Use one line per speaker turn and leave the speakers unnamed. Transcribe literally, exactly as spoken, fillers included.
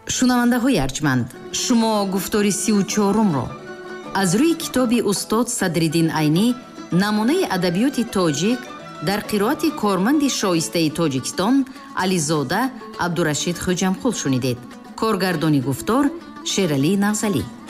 шунавандаҳои арҷманд, шумо гуфтори сию чорумро аз рӯи китоби устод Садриддин Айнӣ намунаи адабиёти тоҷик дар қироати корманди шоистаи Тоҷикистон Ализода Абдурашид Хоҷамқул шунидед. коргардони гуфтор Шералӣ Навзалӣ.